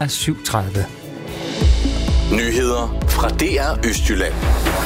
er 7:30. Nyheder fra DR Østjylland.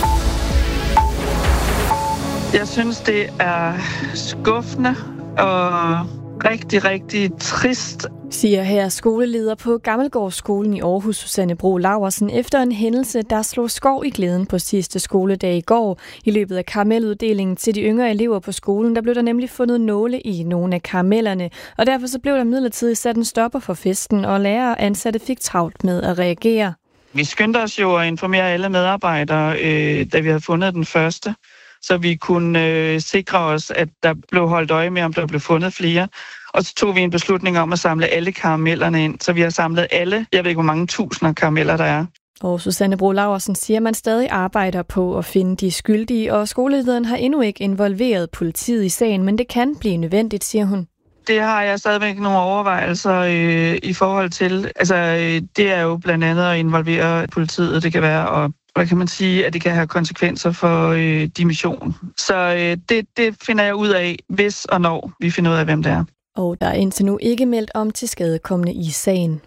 Jeg synes, det er skuffende og rigtig, rigtig trist. Siger her skoleleder på Gammelgårdsskolen i Aarhus, Susanne Bro Laursen, efter en hændelse, der slog skov i glæden på sidste skoledag i går. I løbet af karamelluddelingen til de yngre elever på skolen, der blev der nemlig fundet nåle i nogle af karamellerne, og derfor så blev der midlertidigt sat en stopper for festen, og lærere og ansatte fik travlt med at reagere. Vi skyndte os jo at informere alle medarbejdere, da vi havde fundet den første, så vi kunne sikre os, at der blev holdt øje med, om der blev fundet flere. Og så tog vi en beslutning om at samle alle karamellerne ind, så vi har samlet alle, jeg ved ikke, hvor mange tusinder karameller der er. Og Susanne Bro Laursen siger, at man stadig arbejder på at finde de skyldige, og skolelederen har endnu ikke involveret politiet i sagen, men det kan blive nødvendigt, siger hun. Det har jeg stadigvæk nogle overvejelser i forhold til. Altså, det er jo blandt andet at involvere politiet, det kan være, og hvad kan man sige, at det kan have konsekvenser for dimission. Så det finder jeg ud af, hvis og når vi finder ud af, hvem det er. Og der er indtil nu ikke meldt om tilskadekomne i sagen.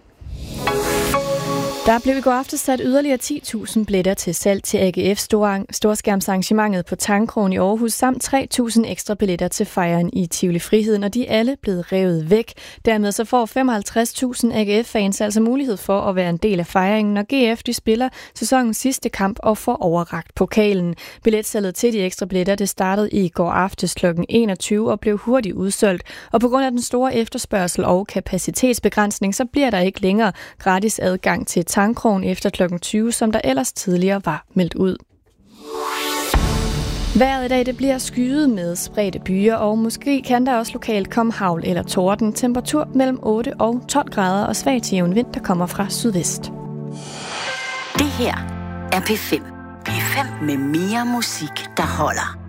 Der blev i går aftes sat yderligere 10.000 billetter til salg til AGF storskærmsarrangementet på Tangkrogen i Aarhus, samt 3.000 ekstra billetter til fejren i Tivoli Friheden, og de er alle blevet revet væk. Dermed så får 55.000 AGF-fans altså mulighed for at være en del af fejringen, når GF de spiller sæsonens sidste kamp og får overrakt pokalen. Billetsalget til de ekstra billetter det startede i går aftes kl. 21 og blev hurtigt udsolgt, og på grund af den store efterspørgsel og kapacitetsbegrænsning, så bliver der ikke længere gratis adgang til Tangkrogen efter kl. 20, som der ellers tidligere var meldt ud. Vejret i dag det bliver skyet med spredte byer, og måske kan der også lokalt komme hagl eller torden. Temperatur mellem 8 og 12 grader og svag til jævn vind, der kommer fra sydvest. Det her er P5. P5 med mere musik, der holder.